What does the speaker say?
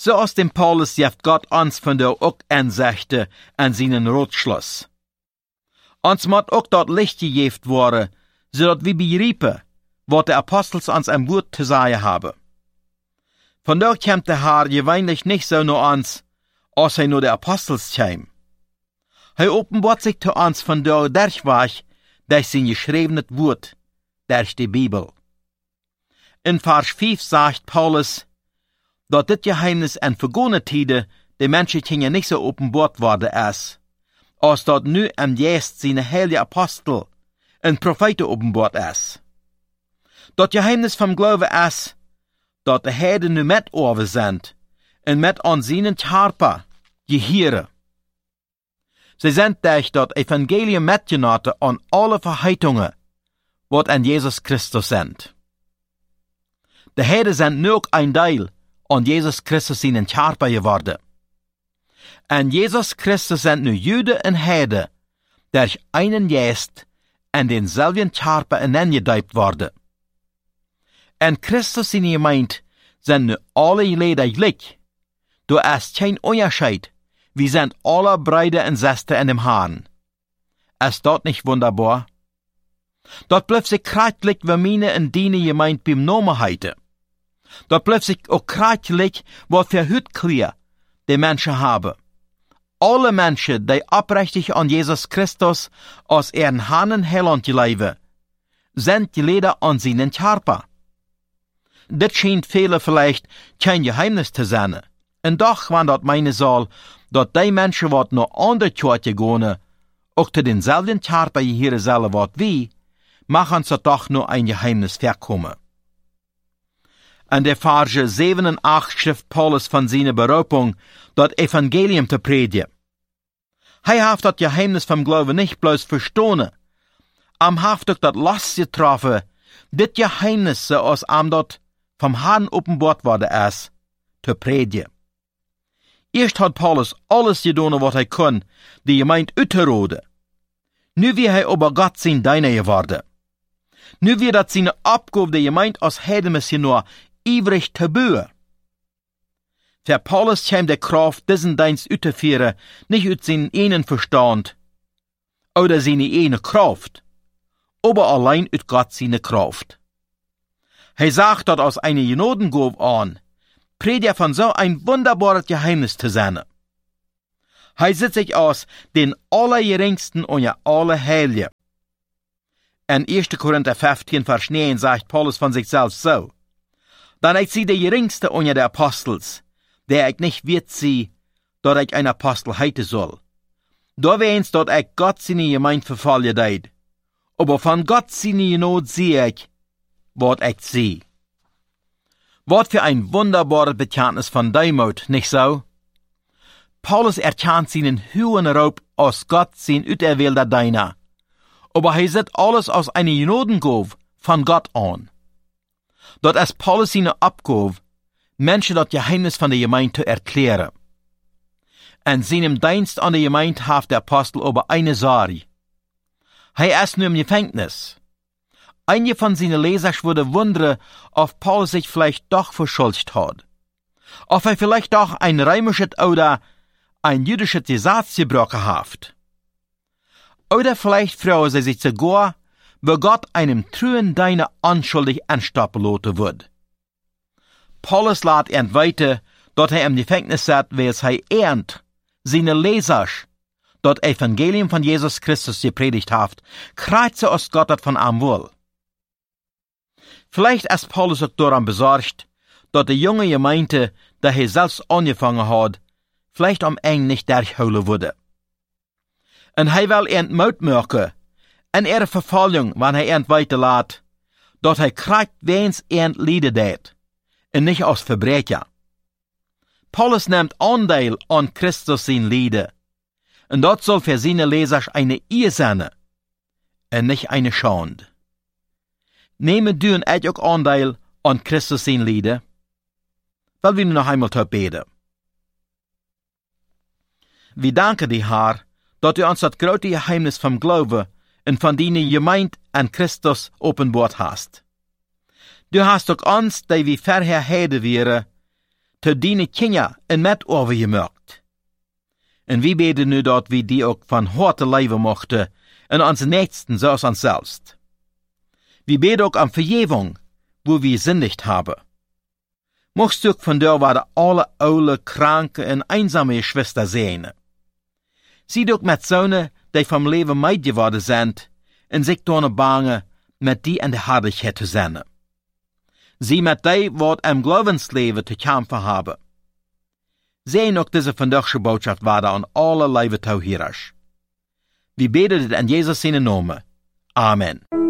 So aus dem Paulus jeft Gott uns von der auch ansechte an seinen Rotschluss. Uns mot auch dort Licht gejeft worden, so dat wir begreipen, wat der Apostels uns am Wort zu sagen habe. Von dort kommt der Herr gewöhnlich nicht so nur uns, als er nur der Apostels käm. Er offenbart sich zu uns von dort durch sein geschriebenes Wort, durch die Bibel. In Vers 5 sagt Paulus, dass das Geheimnis an vergangene Tiden den Menschen nicht so offenbart worden ist, als dort nu am Jest seine heilige Apostel und Propheten offenbart ist. Das Geheimnis vom Glauben ist, dass die Heiden nu mit over sind und mit an seinen Harper gehieren. Sie sind durch das Evangelium mitgenommen an alle Verheitungen, was an Jesus Christus sind. Die Heiden sind nur ein Teil an Jesus Christus seinen Harper geworden. An Jesus Christus sind nu Juden und Heiden durch einen Geist an denselben Harper hinangedeutet worden. En Christus in Gemeinde sind nu alle Leder gleich. Du hast kein Unterschied. Wir sind alle Brüder und Schwestern in dem Herrn. Ist das nicht wunderbar? Dort bleibt sich kreitlich, wie meine und deine Gemeinde beim Namen heite. Dort bleibt sich auch kreitlich, was für Hütkleer die Menschen haben. Alle Menschen, die abrechtig an Jesus Christus als ihren Herrn und Heiland leben, sind die Leder an seinen Körper. Das scheint viele vielleicht kein Geheimnis zu sein. Und doch, wenn das meine soll, dass die Menschen, die noch an der Kirche gehen, auch zu denselben Körper hier selber wat wie, machen sie doch nur ein Geheimnis verkommen. An der Verse 7 und 8 schrift Paulus von seiner Berufung, das Evangelium zu predigen. Er hat das Geheimnis vom Glauben nicht bloß verstanden, hat auch das Last getroffen, das Geheimnis, so aus dort vom Herrn offenbart worden ist, zu predigen. Erst hat Paulus alles getan, was er kann, die Gemeinde uitzuroden. Nu wie er über Gott sein Diener geworden. Nu wie dat seine Abgabe der Gemeinde als Heidenmissionar ivrig zu bühen. Für Paulus kam der Kraft, diesen Dienst auszuführen, nicht aus seinem eigenen Verstand oder seine eigene Kraft, aber allein aus Gott seine Kraft. Er sagt dort aus einer Genodengabe an, predigt von so ein wunderbares Geheimnis zu sein. Er sieht sich aus den Allergeringsten und ja Allerheiligen. In 1. Korinther 15, Vers 9 sagt Paulus von sich selbst so, dann ich sie der Geringste unter der Apostels, der ich nicht wird sie, dort ich ein Apostel heite soll. Da wenn's dort ich Gott seine Gemeinde verfallen deid, aber von Gott seine Not sehe ich, wat ich sehe. Was für ein wunderbares Bekenntnis von Demut, nicht so? Paulus erkennt seinen hohen Raub aus Gott sein auserwählter Diener, aber er sieht alles aus einer Genodengabe von Gott an. Dort ist Paulus seine Abgabe, Menschen das Geheimnis von der Gemeinde zu erklären. In seinem Dienst an der Gemeinde hat der Apostel aber eine Sorge. Er ist nur im Gefängnis. Einige von seinen Lesern würde wundern, ob Paulus sich vielleicht doch verschuldigt hat. Ob er vielleicht doch ein römisches oder ein jüdisches Gesetz gebrochen hat. Oder vielleicht fragen sie sich sogar, wo Gott einem treuen Diener unschuldig anstoppen lassen wird. Paulus lässt ihn weiter, dass er im Gefängnis sitzt, wie es er ehrt, seine Leser, das Evangelium von Jesus Christus gepredigt hat, kreuze aus Gott das von ihm will. Vielleicht ist Paulus auch daran besorgt, dass die junge Gemeinde, die er selbst angefangen hat, vielleicht am Ende nicht durchholen würde. Und er will ihn Mut machen, in ihrer Verfallung, wenn er ihn weiterlässt, dass er kriegt, wen's ihn Lieder tät, und nicht als Verbrecher. Paulus nimmt Anteil an Christus sein Lieder, und das soll für seine Leser eine Ehre sein, und nicht eine Schande. Nehmen du und ich auch Anteil an Christus sein Lieder? Weil wir noch einmal beten. Wir danken dir, Herr, dass du uns das große Geheimnis vom Glauben und von deiner Gemeinde an Christus offenbart hast. Du hast auch uns, die wir vorher Heiden wären, te diene Kinder en met overgemerkt. En wie beten nu dat wie die ook van harte leven mochten, en onze Nächsten zoals ons selbst. Wie beten ook am Vergebung, wo wir sündigt haben. Mochtst ook van der waar alle oude, kranke en einsame Geschwister sehen. Zie ook met zonen, die vom leven meid geworden zijn, en zich door bange, met die en de hardigheid te zijn. Zie met die wat am Glaubensleven te kämpfen haben. Sehen ook deze vandaagse boodschap waarde aan alle leven touwhierers. We beten dit in Jezus zijn naam. Amen.